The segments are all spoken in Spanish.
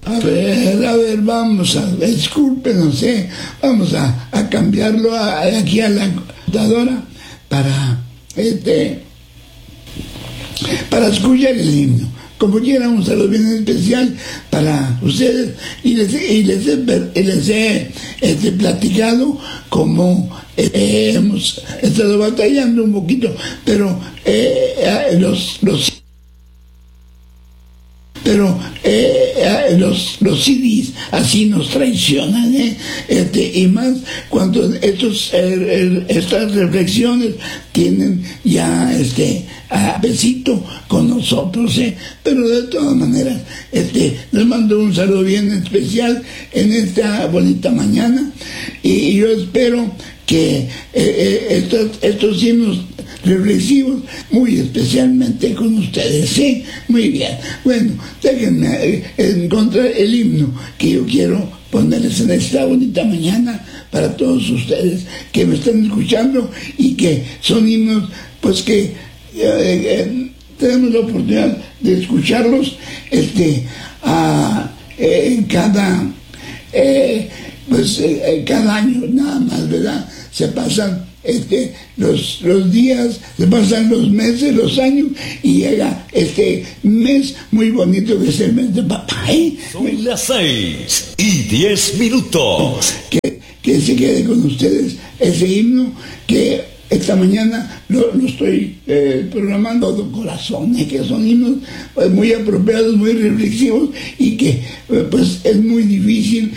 A ver, disculpen, no sé, vamos a cambiarlo aquí a la computadora para escuchar el himno. Como quiera, un saludo bien especial para ustedes y les he platicado cómo hemos estado batallando un poquito, pero los CDs así nos traicionan, y más cuando estas reflexiones tienen ya a besito con nosotros, pero de todas maneras les mando un saludo bien especial en esta bonita mañana, y yo espero que estos himnos reflexivos muy especialmente con ustedes, ¿sí? Muy bien. Bueno, déjenme encontrar el himno que yo quiero ponerles en esta bonita mañana para todos ustedes que me están escuchando y que son himnos pues que tenemos la oportunidad de escucharlos cada año nada más, ¿verdad? Se pasan los días, se pasan los meses, los años, y llega este mes muy bonito que es el mes de papá, Son las 6:10. Que se quede con ustedes ese himno que esta mañana lo estoy programando de corazón, que son himnos muy apropiados, muy reflexivos, y que pues es muy difícil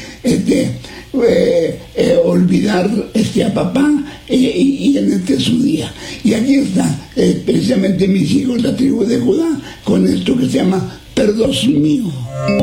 olvidar a papá y en su día. Y aquí está precisamente mis hijos, la tribu de Judá, con esto que se llama Perdón mío.